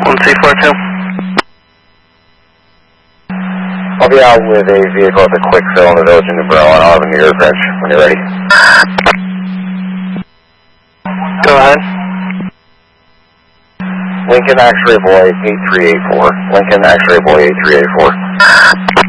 242. I'll be out with a vehicle at the quick fill in the village of New Berlin. I'll have a New York wrench when you're ready. Go ahead. Lincoln X-Ray Boy 8384. Lincoln X-Ray Boy 8384.